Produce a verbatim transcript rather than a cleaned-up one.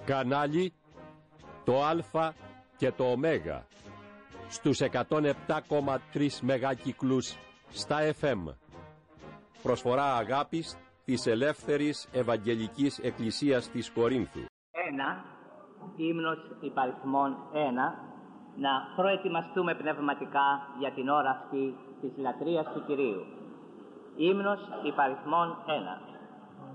Κανάλι το Α και το Ω στους εκατόν επτά κόμμα τρία μεγάκυκλους στα εφ εμ. Προσφορά αγάπης της Ελεύθερης Ευαγγελικής Εκκλησίας της Κορίνθου. Ένα, ύμνος υπαριθμών ένα, να προετοιμαστούμε πνευματικά για την ώρα αυτή της λατρείας του Κυρίου. Ύμνος υπαριθμών ένα.